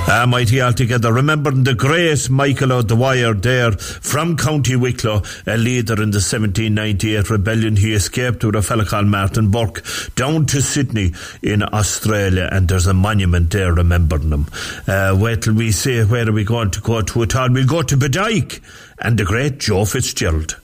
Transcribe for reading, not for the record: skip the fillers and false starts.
Mighty altogether. Remembering the great Michael O'Dwyer there from County Wicklow, a leader in the 1798 rebellion. He escaped with a fella called Martin Burke down to Sydney in Australia, and there's a monument there remembering him. Wait till we see where are we going to go to at all. We'll go to Bedyke and the great Joe Fitzgerald.